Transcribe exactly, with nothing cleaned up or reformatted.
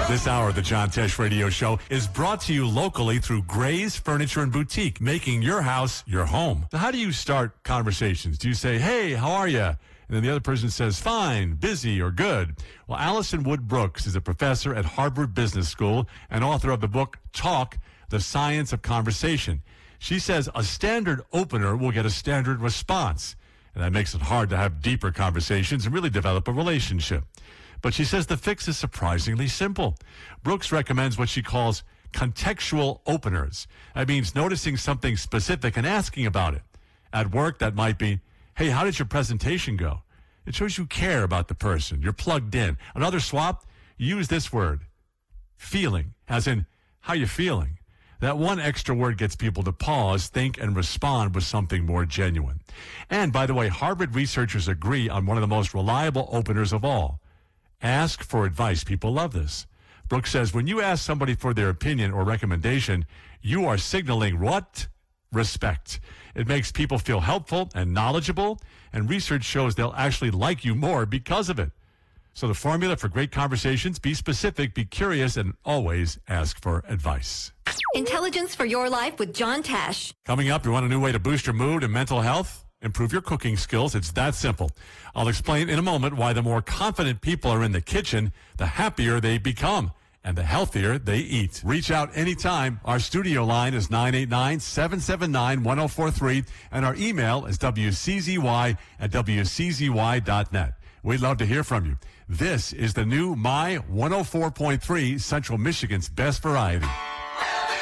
This hour of the John Tesh Radio Show is brought to you locally through Gray's Furniture and Boutique, making your house your home. So how do you start conversations? Do you say, hey, how are you? And then the other person says, fine, busy, or good. Well, Allison Wood Brooks is a professor at Harvard Business School and author of the book, Talk, The Science of Conversation. She says a standard opener will get a standard response. And that makes it hard to have deeper conversations and really develop a relationship. But she says the fix is surprisingly simple. Brooks recommends what she calls contextual openers. That means noticing something specific and asking about it. At work, that might be, hey, how did your presentation go? It shows you care about the person. You're plugged in. Another swap, use this word, feeling, as in, how you feeling? That one extra word gets people to pause, think, and respond with something more genuine. And, by the way, Harvard researchers agree on one of the most reliable openers of all. Ask for advice. People love this. Brooks says when you ask somebody for their opinion or recommendation, you are signaling what? Respect. It makes people feel helpful and knowledgeable, and research shows they'll actually like you more because of it. So the formula for great conversations, be specific, be curious, and always ask for advice. Intelligence for your life with John Tesh. Coming up, you want a new way to boost your mood and mental health? Improve your cooking skills. It's that simple. I'll explain in a moment why the more confident people are in the kitchen, the happier they become and the healthier they eat. Reach out anytime. Our studio line is nine eight nine, seven seven nine, one oh four three, and our email is W C Z Y at W C Z Y dot net. We'd love to hear from you. This is the new My one oh four point three, Central Michigan's best variety.